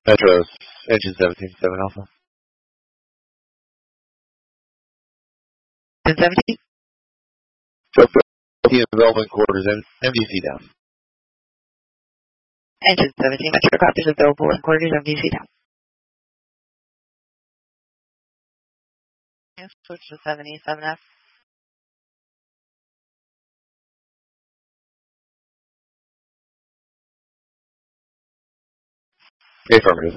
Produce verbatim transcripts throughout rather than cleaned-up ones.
Metros, engine seventeen seven Alpha. ten seventeen? So, fourteen development quarters and M D C down. Engine seventeen, Metro copies available in quarters, M D C down. And switch to seventy-seven F. Affirmative.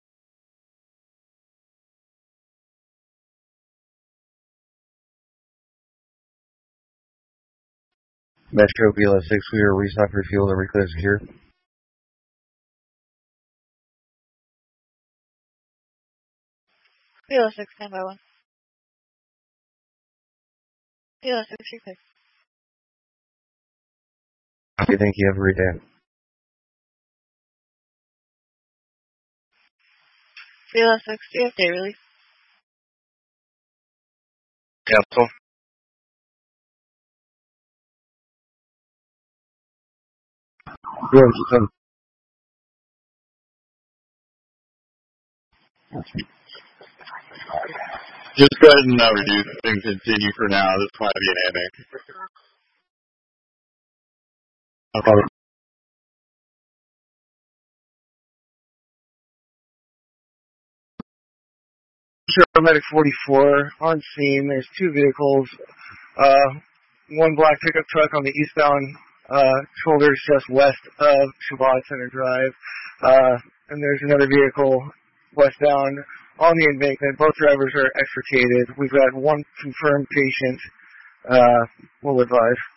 Metro B L S six, we are restock, refuel, and reclear secure. B L S six, stand by one. B L S six, reclear. Okay, thank you. Have a great day. B L S six, D F day release. Cancel. Yes, just go ahead and uh, reduce and continue for now. This might be an annex. Okay. Sure, Medic forty-four on scene. There's two vehicles. Uh, one black pickup truck on the eastbound uh, shoulders just west of Shabbat Center Drive. Uh, and there's another vehicle westbound on the embankment. Both drivers are extricated. We've got one confirmed patient. Uh, we'll advise.